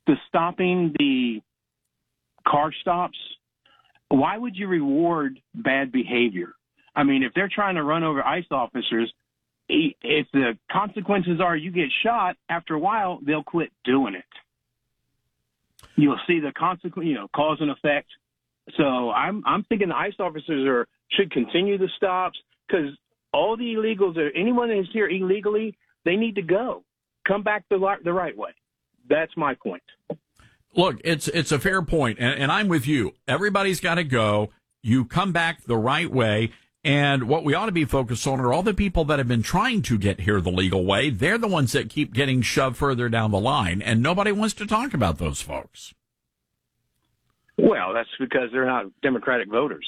to stopping the car stops, why would you reward bad behavior? I mean, if they're trying to run over ICE officers, if the consequences are you get shot, after a while, they'll quit doing it. You'll see the consequence, cause and effect. So I'm thinking the ICE officers should continue the stops, because all the illegals, anyone that is here illegally, they need to go. Come back the right way. That's my point. Look, it's a fair point, and I'm with you. Everybody's got to go. You come back the right way. And what we ought to be focused on are all the people that have been trying to get here the legal way. They're the ones that keep getting shoved further down the line, and nobody wants to talk about those folks. Well, that's because they're not Democratic voters.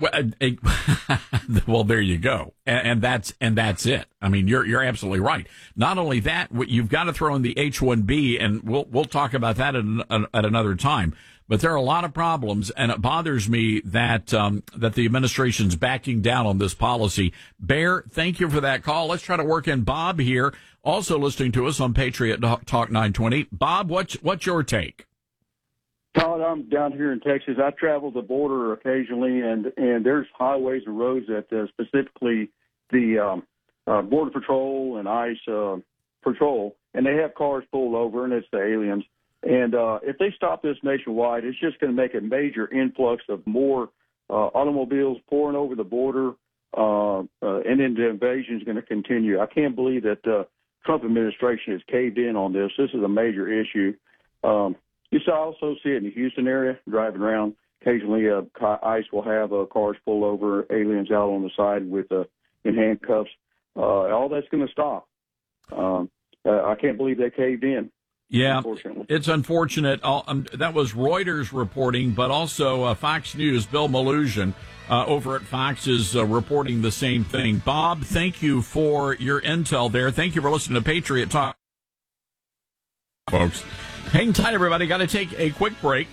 Well, there you go, and that's it. I mean, you're absolutely right. Not only that, you've got to throw in the H-1B, and we'll talk about that at another time. But there are a lot of problems, and it bothers me that that the administration's backing down on this policy. Bear, thank you for that call. Let's try to work in Bob here, also listening to us on Patriot Talk 920. Bob, what's your take? Todd, I'm down here in Texas. I travel the border occasionally, and there's highways and roads that specifically the Border Patrol and ICE patrol, and they have cars pulled over, and it's the aliens. And if they stop this nationwide, it's just going to make a major influx of more automobiles pouring over the border, and then the invasion is going to continue. I can't believe that Trump administration has caved in on this. This is a major issue. You also see it in the Houston area, driving around. Occasionally, ICE will have cars pull over, aliens out on the side with in handcuffs. All that's going to stop. I can't believe they caved in. Yeah, it's unfortunate. That was Reuters reporting, but also Fox News, Bill Malugin over at Fox is reporting the same thing. Bob, thank you for your intel there. Thank you for listening to Patriot Talk, folks. Hang tight, everybody. Got to take a quick break.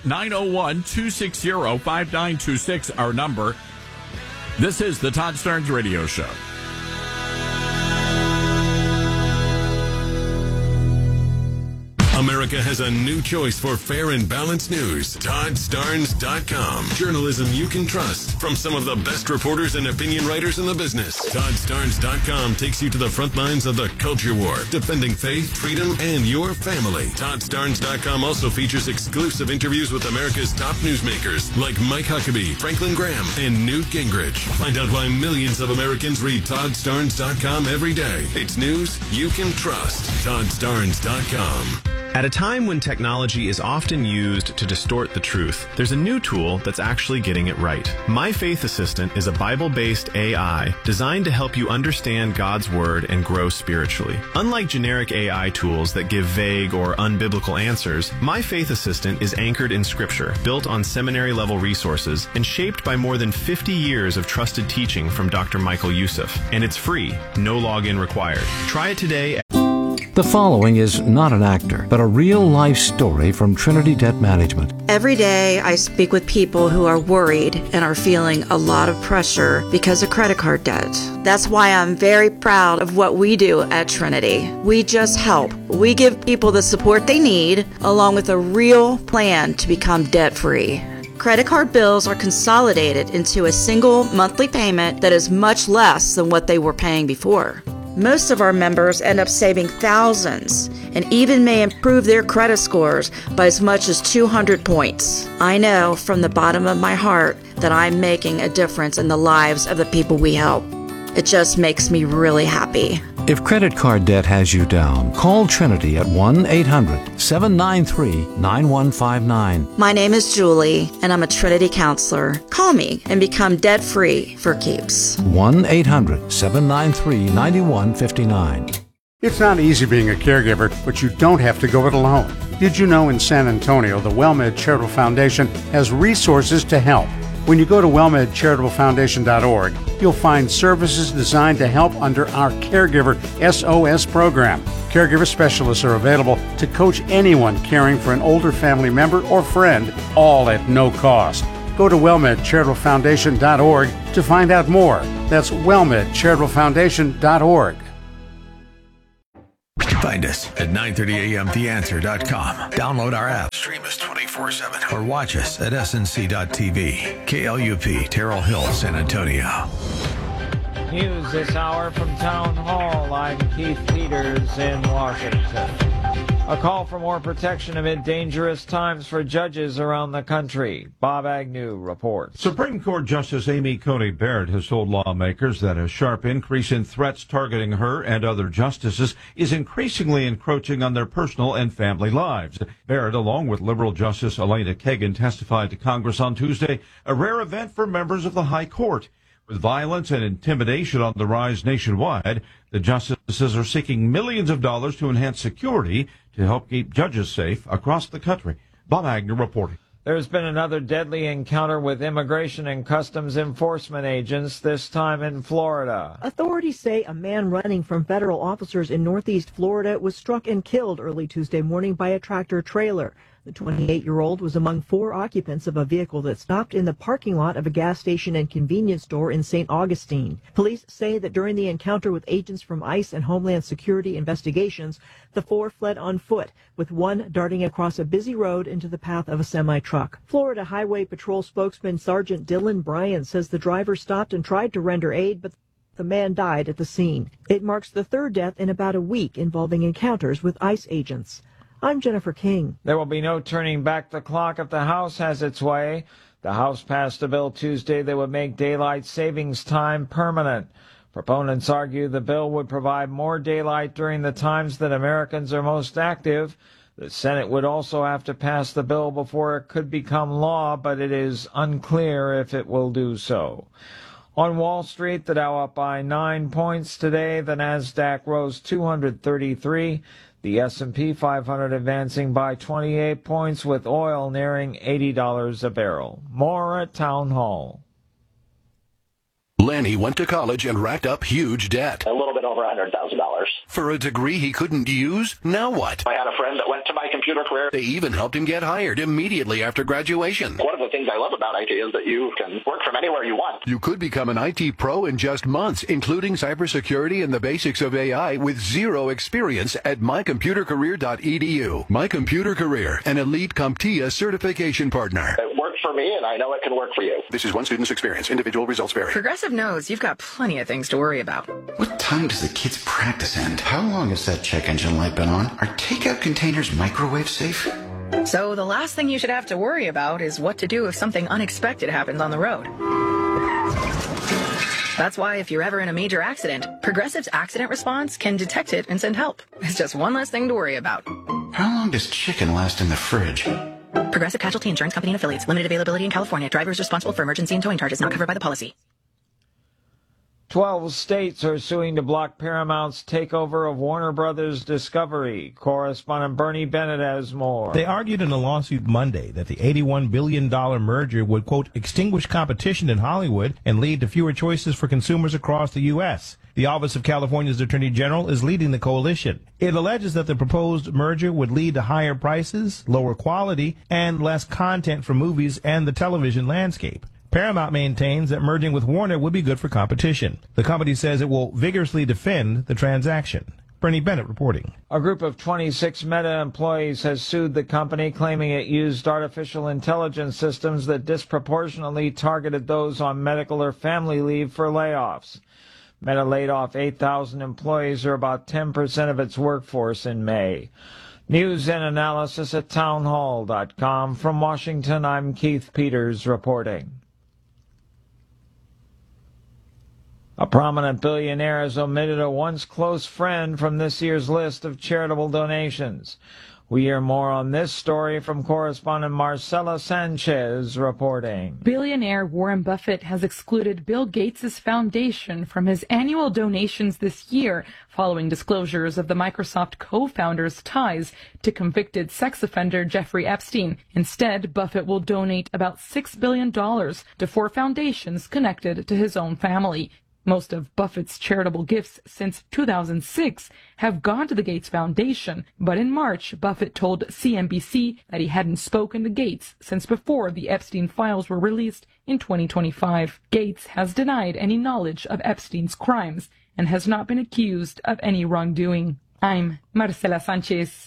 901-260-5926, our number. This is the Todd Starnes Radio Show. America has a new choice for fair and balanced news. ToddStarnes.com. Journalism you can trust from some of the best reporters and opinion writers in the business. ToddStarnes.com takes you to the front lines of the culture war, defending faith, freedom, and your family. ToddStarnes.com also features exclusive interviews with America's top newsmakers like Mike Huckabee, Franklin Graham, and Newt Gingrich. Find out why millions of Americans read ToddStarnes.com every day. It's news you can trust. ToddStarnes.com. At a time when technology is often used to distort the truth, there's a new tool that's actually getting it right. My Faith Assistant is a Bible-based AI designed to help you understand God's Word and grow spiritually. Unlike generic AI tools that give vague or unbiblical answers, My Faith Assistant is anchored in Scripture, built on seminary-level resources, and shaped by more than 50 years of trusted teaching from Dr. Michael Youssef. And it's free, no login required. Try it today. The following is not an actor, but a real-life story from Trinity Debt Management. Every day, I speak with people who are worried and are feeling a lot of pressure because of credit card debt. That's why I'm very proud of what we do at Trinity. We just help. We give people the support they need, along with a real plan to become debt-free. Credit card bills are consolidated into a single monthly payment that is much less than what they were paying before. Most of our members end up saving thousands and even may improve their credit scores by as much as 200 points. I know from the bottom of my heart that I'm making a difference in the lives of the people we help. It just makes me really happy. If credit card debt has you down, call Trinity at 1-800-793-9159. My name is Julie, and I'm a Trinity counselor. Call me and become debt-free for keeps. 1-800-793-9159. It's not easy being a caregiver, but you don't have to go it alone. Did you know in San Antonio, the WellMed Charitable Foundation has resources to help? When you go to wellmedcharitablefoundation.org, you'll find services designed to help under our Caregiver SOS program. Caregiver specialists are available to coach anyone caring for an older family member or friend, all at no cost. Go to wellmedcharitablefoundation.org to find out more. That's wellmedcharitablefoundation.org. Find us at 930amtheanswer.com. Download our app. Stream us 24/7 or watch us at snc.tv. KLUP, Terrell Hill, San Antonio. News this hour from Town Hall. I'm Keith Peters in Washington. A call for more protection amid dangerous times for judges around the country. Bob Agnew reports. Supreme Court Justice Amy Coney Barrett has told lawmakers that a sharp increase in threats targeting her and other justices is increasingly encroaching on their personal and family lives. Barrett, along with liberal Justice Elena Kagan, testified to Congress on Tuesday, a rare event for members of the High Court. With violence and intimidation on the rise nationwide, the justices are seeking millions of dollars to enhance security to help keep judges safe across the country. Bob Agnew reporting. There's been another deadly encounter with Immigration and Customs Enforcement agents, this time in Florida. Authorities say a man running from federal officers in northeast Florida was struck and killed early Tuesday morning by a tractor trailer. The 28-year-old was among 4 occupants of a vehicle that stopped in the parking lot of a gas station and convenience store in St. Augustine. Police say that during the encounter with agents from ICE and Homeland Security investigations, the 4 fled on foot, with one darting across a busy road into the path of a semi-truck. Florida Highway Patrol spokesman Sergeant Dylan Bryan says the driver stopped and tried to render aid, but the man died at the scene. It marks the 3rd death in about a week involving encounters with ICE agents. I'm Jennifer King. There will be no turning back the clock if the House has its way. The House passed a bill Tuesday that would make daylight savings time permanent. Proponents argue the bill would provide more daylight during the times that Americans are most active. The Senate would also have to pass the bill before it could become law, but it is unclear if it will do so. On Wall Street, the Dow up by 9 points today. The Nasdaq rose 233. The S&P 500 advancing by 28 points with oil nearing $80 a barrel. More at Town Hall. Lanny went to college and racked up huge debt. A little bit over $100,000. For a degree he couldn't use? Now what? I had a friend that went to My Computer Career. They even helped him get hired immediately after graduation. One of the things I love about IT is that you can work from anywhere you want. You could become an IT pro in just months, including cybersecurity and the basics of AI with zero experience at mycomputercareer.edu. My Computer Career, an elite CompTIA certification partner. It worked for me, and I know it can work for you. This is one student's experience. Individual results vary. Progressive knows you've got plenty of things to worry about. What time does the kids' practice end? How long has that check engine light been on? Are takeout containers microwave safe? So the last thing you should have to worry about is what to do if something unexpected happens on the road. That's why if you're ever in a major accident, Progressive's accident response can detect it and send help. It's just one less thing to worry about. How long does chicken last in the fridge? Progressive Casualty Insurance Company and Affiliates. Limited availability in California. Drivers responsible for emergency and towing charges not covered by the policy. 12 states are suing to block Paramount's takeover of Warner Brothers Discovery. Correspondent Bernie Bennett has more. They argued in a lawsuit Monday that the $81 billion merger would, quote, extinguish competition in Hollywood and lead to fewer choices for consumers across the U.S. The Office of California's Attorney General is leading the coalition. It alleges that the proposed merger would lead to higher prices, lower quality, and less content for movies and the television landscape. Paramount maintains that merging with Warner would be good for competition. The company says it will vigorously defend the transaction. Bernie Bennett reporting. A group of 26 Meta employees has sued the company, claiming it used artificial intelligence systems that disproportionately targeted those on medical or family leave for layoffs. Meta laid off 8,000 employees, or about 10% of its workforce, in May. News and analysis at townhall.com. From Washington, I'm Keith Peters reporting. A prominent billionaire has omitted a once close friend from this year's list of charitable donations. We hear more on this story from correspondent Marcela Sanchez reporting. Billionaire Warren Buffett has excluded Bill Gates' foundation from his annual donations this year, following disclosures of the Microsoft co-founder's ties to convicted sex offender Jeffrey Epstein. Instead, Buffett will donate about $6 billion to 4 foundations connected to his own family. Most of Buffett's charitable gifts since 2006 have gone to the Gates Foundation, but in March, Buffett told CNBC that he hadn't spoken to Gates since before the Epstein files were released in 2025. Gates has denied any knowledge of Epstein's crimes and has not been accused of any wrongdoing. I'm Marcela Sanchez.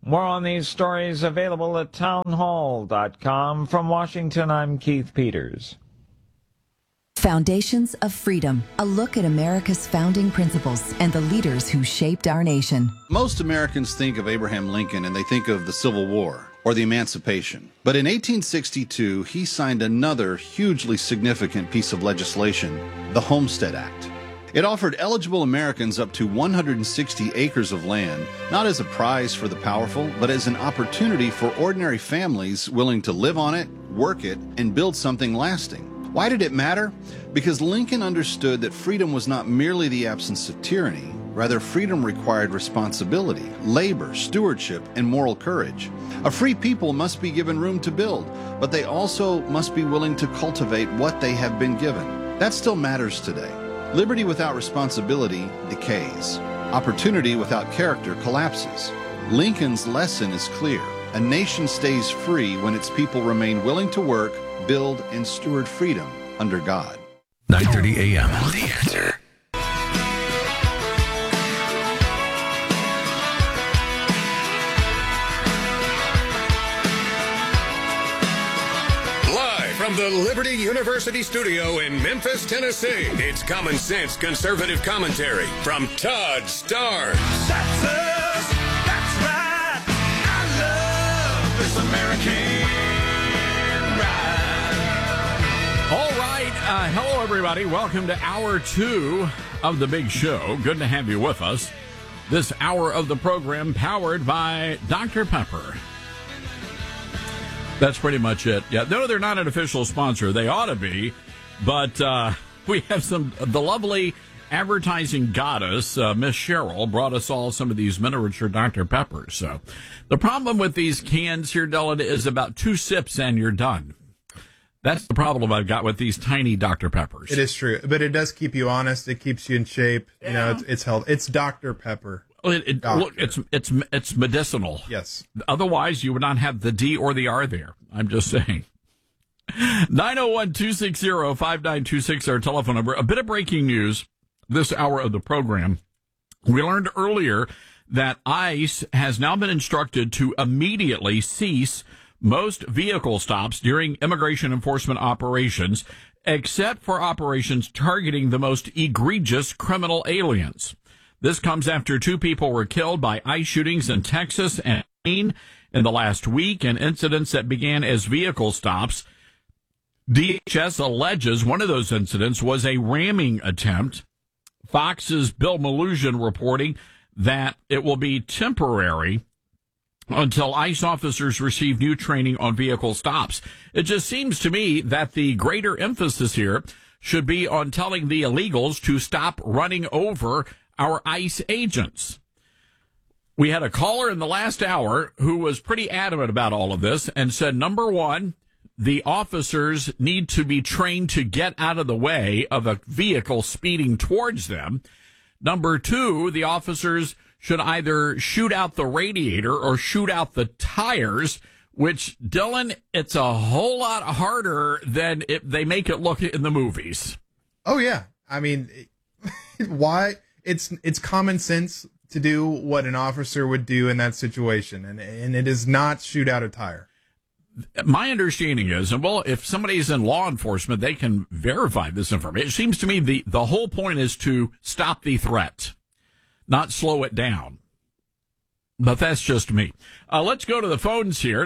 More on these stories available at townhall.com. From Washington, I'm Keith Peters. Foundations of Freedom, a look at America's founding principles and the leaders who shaped our nation. Most Americans think of Abraham Lincoln and they think of the Civil War or the Emancipation. But in 1862, he signed another hugely significant piece of legislation, the Homestead Act. It offered eligible Americans up to 160 acres of land, not as a prize for the powerful, but as an opportunity for ordinary families willing to live on it, work it, and build something lasting. Why did it matter? Because Lincoln understood that freedom was not merely the absence of tyranny. Rather, freedom required responsibility, labor, stewardship, and moral courage. A free people must be given room to build, but they also must be willing to cultivate what they have been given. That still matters today. Liberty without responsibility decays. Opportunity without character collapses. Lincoln's lesson is clear. A nation stays free when its people remain willing to work, build, and steward freedom under God. 9:30 a.m. The Answer. From the Liberty University studio in Memphis, Tennessee, it's Common Sense Conservative Commentary from Todd Starnes. That's us. That's right. I love this American ride. All right. Hello, everybody. Welcome to Hour 2 of the Big Show. Good to have you with us. This hour of the program powered by Dr. Pepper. That's pretty much it. Yeah, no, they're not an official sponsor. They ought to be, but we have the lovely advertising goddess, Miss Cheryl, brought us all some of these miniature Dr. Peppers. So the problem with these cans here, Dylan, is about 2 sips and you're done. That's the problem I've got with these tiny Dr. Peppers. It is true, but it does keep you honest. It keeps you in shape. Yeah. You know, it's healthy. It's Dr. Pepper. Look, it's medicinal. Yes. Otherwise, you would not have the D or the R there. I'm just saying. 901-260-5926, our telephone number. A bit of breaking news this hour of the program. We learned earlier that ICE has now been instructed to immediately cease most vehicle stops during immigration enforcement operations, except for operations targeting the most egregious criminal aliens. This comes after 2 people were killed by ICE shootings in Texas and Maine in the last week, and incidents that began as vehicle stops. DHS alleges one of those incidents was a ramming attempt. Fox's Bill Malugin reporting that it will be temporary until ICE officers receive new training on vehicle stops. It just seems to me that the greater emphasis here should be on telling the illegals to stop running over our ICE agents. We had a caller in the last hour who was pretty adamant about all of this and said, number one, the officers need to be trained to get out of the way of a vehicle speeding towards them. Number two, the officers should either shoot out the radiator or shoot out the tires, which, Dylan, it's a whole lot harder than if they make it look in the movies. Oh, yeah. I mean, why? It's common sense to do what an officer would do in that situation, and it is not shoot out a tire. My understanding is, and well, if somebody's in law enforcement, they can verify this information. It seems to me the whole point is to stop the threat, not slow it down. But that's just me. Let's go to the phones here.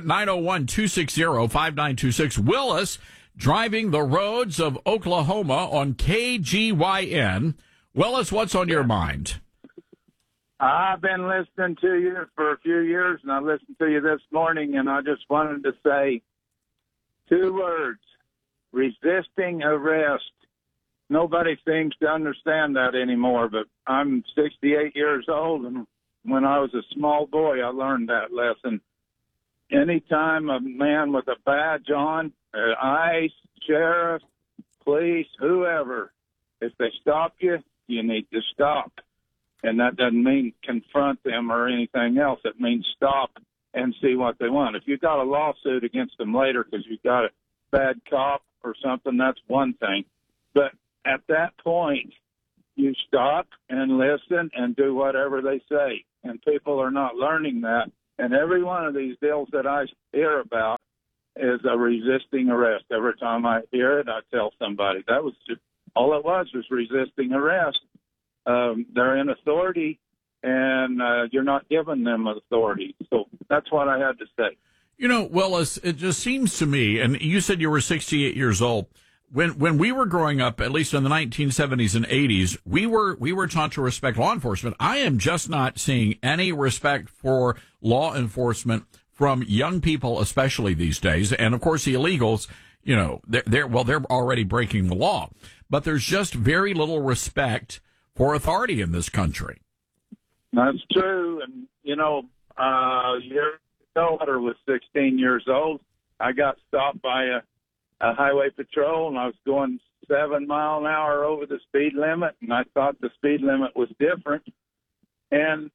901-260-5926. Willis, driving the roads of Oklahoma on KGYN. Willis, what's on your mind? I've been listening to you for a few years, and I listened to you this morning, and I just wanted to say 2 words: resisting arrest. Nobody seems to understand that anymore, but I'm 68 years old, and when I was a small boy, I learned that lesson. Anytime a man with a badge on, ICE, sheriff, police, whoever, if they stop you, you need to stop. And that doesn't mean confront them or anything else. It means stop and see what they want. If you got a lawsuit against them later because you got a bad cop or something, that's one thing. But at that point, you stop and listen and do whatever they say. And people are not learning that. And every one of these bills that I hear about is a resisting arrest. Every time I hear it, I tell somebody that was just, all it was resisting arrest. They're in authority, and you're not giving them authority. So that's what I had to say. You know, Willis, it just seems to me, and you said you were 68 years old. When we were growing up, at least in the 1970s and 80s, we were taught to respect law enforcement. I am just not seeing any respect for law enforcement from young people, especially these days. And of course, the illegals, you know, they're already breaking the law, but there's just very little respect for authority in this country. That's true. And, you know, your daughter was 16 years old. I got stopped by a highway patrol, and I was going 7 miles an hour over the speed limit, and I thought the speed limit was different. And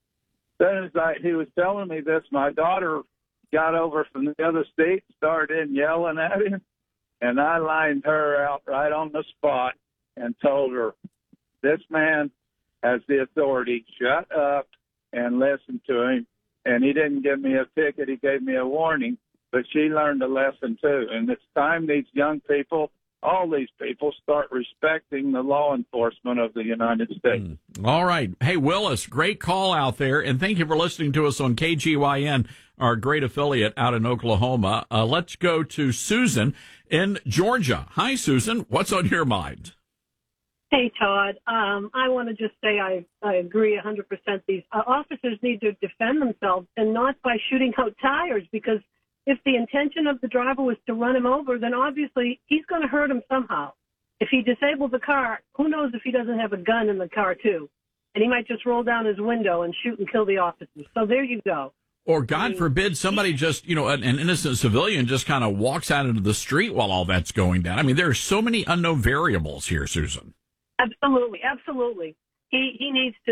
then he was telling me this, my daughter got over from the other state, started yelling at him, and I lined her out right on the spot and told her, this man has the authority, shut up and listen to him. And he didn't give me a ticket, he gave me a warning. But she learned a lesson, too. And it's time these young people, all these people, start respecting the law enforcement of the United States. All right. Hey, Willis, great call out there. And thank you for listening to us on KGYN, our great affiliate out in Oklahoma. Let's go to Susan in Georgia. Hi, Susan. What's on your mind? Hey, Todd. I want to just say I agree 100%. These officers need to defend themselves, and not by shooting out tires, because if the intention of the driver was to run him over, then obviously he's going to hurt him somehow. If he disables the car, who knows if he doesn't have a gun in the car, too. And he might just roll down his window and shoot and kill the officers. So there you go. Or, God forbid, somebody just, you know, an innocent civilian just kind of walks out into the street while all that's going down. I mean, there are so many unknown variables here, Susan. Absolutely, absolutely. He needs to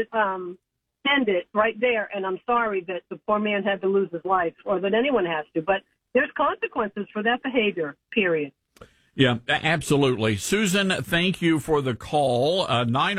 end it right there, and I'm sorry that the poor man had to lose his life, or that anyone has to, but there's consequences for that behavior, period. Yeah, absolutely. Susan, thank you for the call.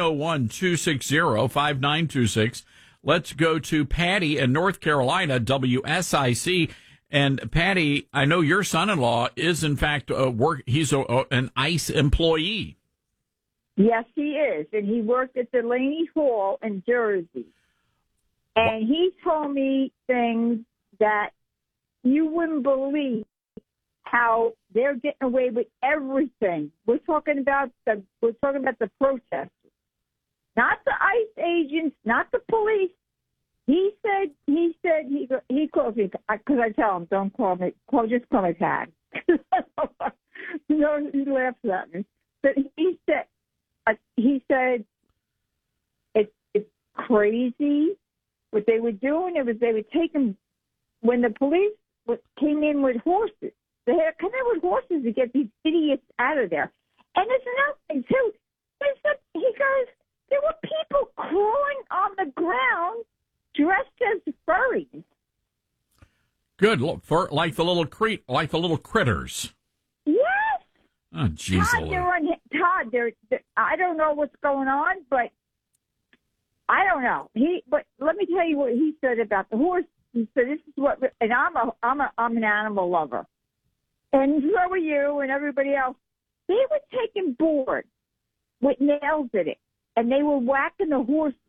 901-260-5926. Let's go to Patty in North Carolina, WSIC. And Patty, I know your son-in-law is, in fact, he's an ICE employee. Yes, he is. And he worked at Delaney Hall in Jersey. And he told me things that you wouldn't believe, how they're getting away with everything. We're talking about the protesters, not the ICE agents, not the police. He calls me, because I tell him, don't call me, just call me Pat. You know, he laughs at me. But he said it's crazy. What they were doing, they were taking, when the police came in with horses, they had to come in with horses to get these idiots out of there. And there's another thing, too. He goes, there were people crawling on the ground dressed as furries. Good, look, like the little critters. Yes. Oh, jeez. Todd, I don't know what's going on, but I don't know. But let me tell you what he said about the horse. He said, "This is what," and I'm an animal lover, and so are you and everybody else. They were taking boards with nails in it, and they were whacking the horses.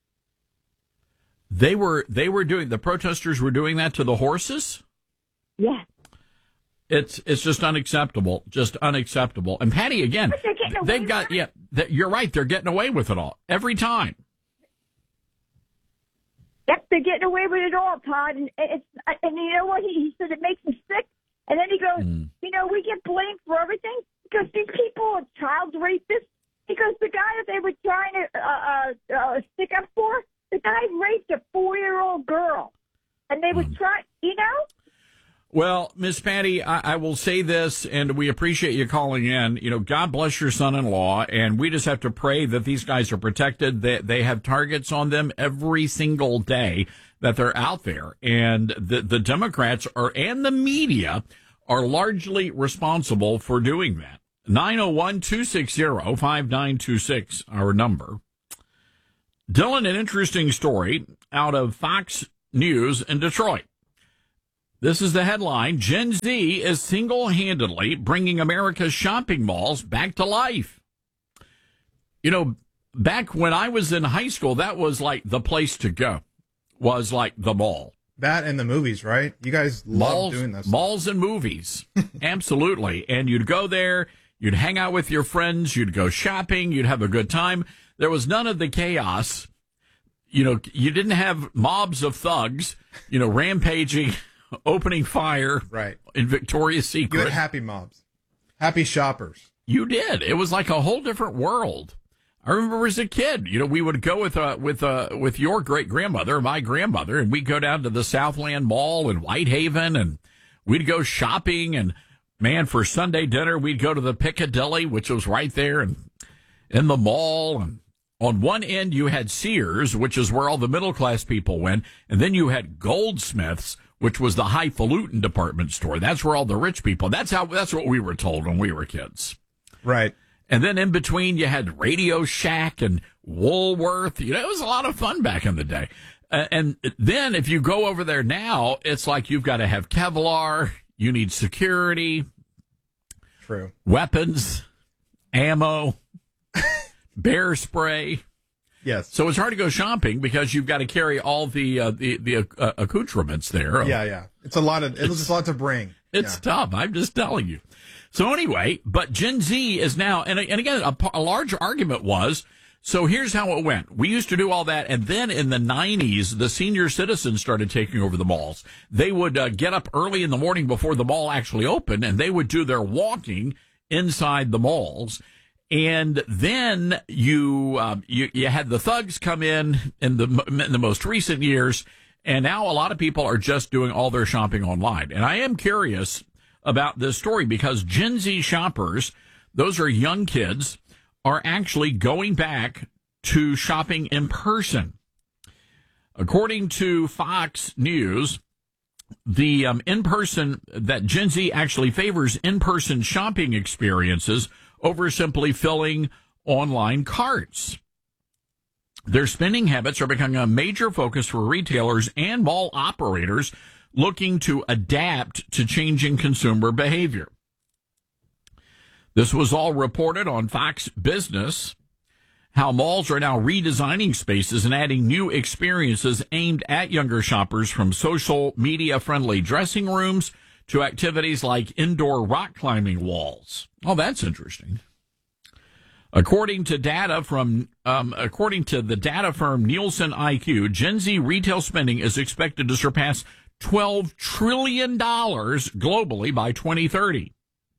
They were doing, the protesters were doing that to the horses? Yes. It's just unacceptable, And Patty, again, you're right. They're getting away with it all every time. Yep, they're getting away with it all, Todd. And you know what? He said it makes him sick. And then he goes, you know, we get blamed for everything because these people are child rapists. Because the guy that they were trying to stick up for, the guy raped a 4-year-old girl. And they were trying, you know? Well, Miss Patty, I will say this, and we appreciate you calling in. You know, God bless your son-in-law, and we just have to pray that these guys are protected. They have targets on them every single day that they're out there, and the Democrats and the media are largely responsible for doing that. 901-260-5926, our number. Dylan, an interesting story out of Fox News in Detroit. This is the headline. Gen Z is single-handedly bringing America's shopping malls back to life. You know, back when I was in high school, that was like the place to go, was like the mall. That and the movies, right? You guys love doing this. Malls and movies. Absolutely. And you'd go there, you'd hang out with your friends, you'd go shopping, you'd have a good time. There was none of the chaos. You know, you didn't have mobs of thugs, you know, rampaging, opening fire in Victoria's Secret. You had happy mobs, happy shoppers. You did. It was like a whole different world. I remember as a kid, you know, we would go with your great grandmother, my grandmother, and we'd go down to the Southland Mall in Whitehaven, and we'd go shopping. And man, for Sunday dinner, we'd go to the Piccadilly, which was right there and in the mall. And on one end, you had Sears, which is where all the middle class people went, and then you had Goldsmiths, which was the highfalutin department store. That's where all the rich people. That's what we were told when we were kids. Right. And then in between, you had Radio Shack and Woolworth. You know, it was a lot of fun back in the day. And then if you go over there now, it's like you've got to have Kevlar. You need security. True. Weapons, ammo, bear spray. Yes. So it's hard to go shopping because you've got to carry all the accoutrements there. Yeah. It's a lot to bring. It's tough. I'm just telling you. So anyway, but Gen Z is now, and again, a large argument was, so here's how it went. We used to do all that, and then in the 90s, the senior citizens started taking over the malls. They would get up early in the morning before the mall actually opened, and they would do their walking inside the malls. And then you had the thugs come in the most recent years, and now a lot of people are just doing all their shopping online. And I am curious about this story because Gen Z shoppers, those are young kids, are actually going back to shopping in person. According to Fox News, the in-person, that Gen Z actually favors in-person shopping experiences over simply filling online carts. Their spending habits are becoming a major focus for retailers and mall operators looking to adapt to changing consumer behavior. This was all reported on Fox Business, how malls are now redesigning spaces and adding new experiences aimed at younger shoppers, from social media-friendly dressing rooms to activities like indoor rock climbing walls. Oh, that's interesting. According to the data firm Nielsen IQ, Gen Z retail spending is expected to surpass $12 trillion globally by 2030.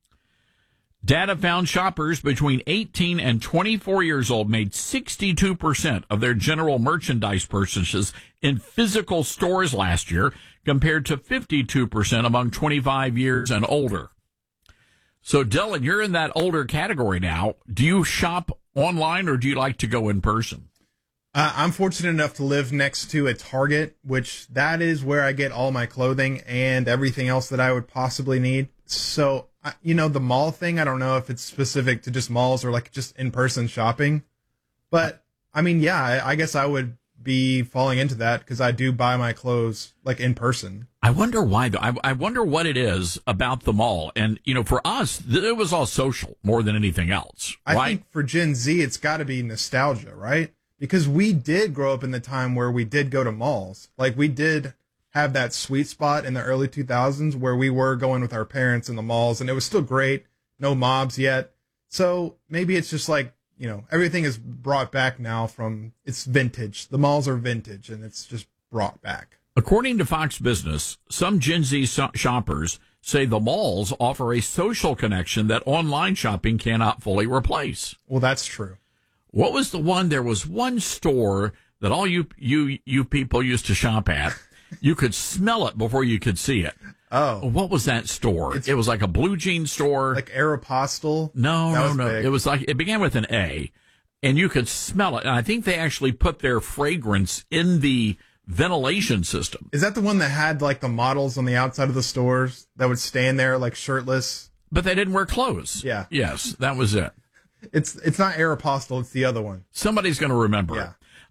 Data found shoppers between 18 and 24 years old made 62% of their general merchandise purchases in physical stores last year, compared to 52% among 25 years and older. So, Dylan, you're in that older category now. Do you shop online or do you like to go in person? I'm fortunate enough to live next to a Target, which that is where I get all my clothing and everything else that I would possibly need. So, the mall thing, I don't know if it's specific to just malls or like just in-person shopping. But, I mean, yeah, I guess I would be falling into that because I do buy my clothes like in person. I wonder why, though. I wonder what it is about the mall. And, for us, it was all social more than anything else, right? I think for Gen Z, it's got to be nostalgia, right? Because we did grow up in the time where we did go to malls. Like, we did have that sweet spot in the early 2000s where we were going with our parents in the malls, and it was still great. No mobs yet. So maybe it's just like, everything is brought back now from, it's vintage. The malls are vintage, and it's just brought back. According to Fox Business, some Gen Z shoppers say the malls offer a social connection that online shopping cannot fully replace. Well, that's true. What was the one? There was one store that all you people used to shop at. You could smell it before you could see it. Oh. What was that store? It was like a blue jean store. Like Aeropostale? No. Big. It was like, it began with an A, and you could smell it. And I think they actually put their fragrance in the ventilation system. Is that the one that had like the models on the outside of the stores that would stand there like shirtless? But they didn't wear clothes. Yeah. Yes, that was it. It's not Aeropostale, it's the other one. Somebody's going to remember it.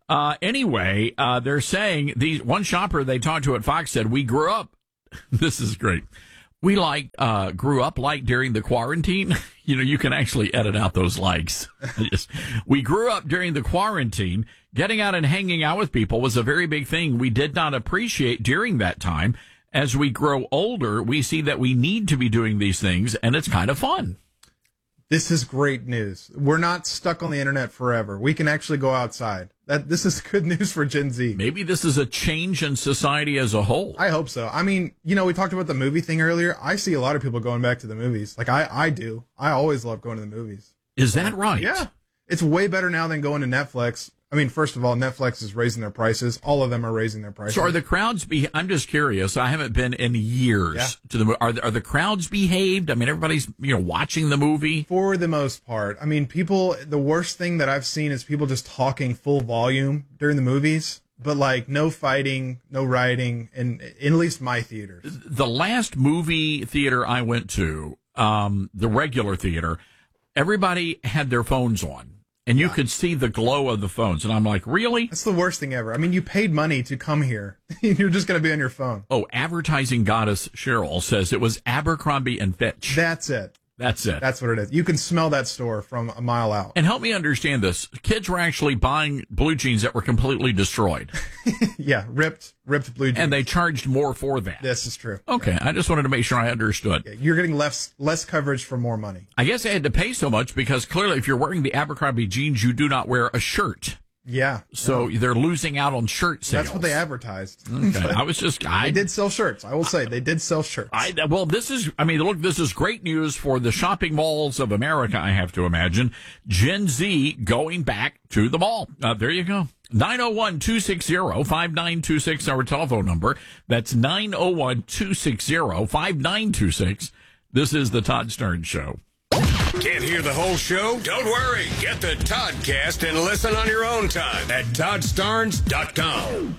Anyway, they're saying one shopper they talked to at Fox said, we grew up. This is great. We grew up during the quarantine. You can actually edit out those likes. We grew up during the quarantine. Getting out and hanging out with people was a very big thing we did not appreciate during that time. As we grow older, we see that we need to be doing these things, and it's kind of fun. This is great news. We're not stuck on the internet forever. We can actually go outside. This is good news for Gen Z. Maybe this is a change in society as a whole. I hope so. I mean, we talked about the movie thing earlier. I see a lot of people going back to the movies. Like I do. I always love going to the movies. Is that right? Yeah. It's way better now than going to Netflix. I mean, first of all, Netflix is raising their prices. All of them are raising their prices. So are the crowds I'm just curious. I haven't been in years to the movie. Are the crowds behaved? I mean, everybody's, watching the movie? For the most part. I mean, the worst thing that I've seen is people just talking full volume during the movies, but no fighting, no rioting, and at least my theaters. The last movie theater I went to, the regular theater, everybody had their phones on. And you could see the glow of the phones. And I'm like, really? That's the worst thing ever. I mean, you paid money to come here. You're just going to be on your phone. Oh, advertising goddess Cheryl says it was Abercrombie and Fitch. That's it. That's it. That's what it is. You can smell that store from a mile out. And help me understand this. Kids were actually buying blue jeans that were completely destroyed. Yeah, ripped blue jeans. And they charged more for that. This is true. Okay, I just wanted to make sure I understood. Yeah, you're getting less coverage for more money. I guess I had to pay so much because clearly if you're wearing the Abercrombie jeans, you do not wear a shirt. Yeah. So they're losing out on shirt sales. That's what they advertised. Okay. They did sell shirts. I will say they did sell shirts. This is great news for the shopping malls of America, I have to imagine. Gen Z going back to the mall. There you go. 901-260-5926, our telephone number. That's 901-260-5926. This is the Todd Stern Show. Can't hear the whole show? Don't worry. Get the Toddcast and listen on your own time at ToddStarnes.com.